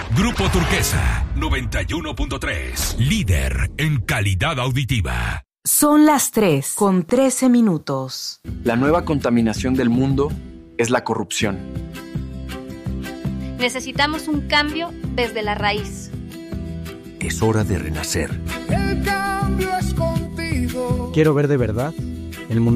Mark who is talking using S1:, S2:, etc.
S1: Grupo Turquesa 91.3. Líder en calidad auditiva.
S2: Son las 3:13.
S3: La nueva contaminación del mundo es la corrupción.
S4: Necesitamos un cambio desde la raíz.
S5: Es hora de renacer.
S6: El cambio es contigo.
S7: Quiero ver de verdad el mundo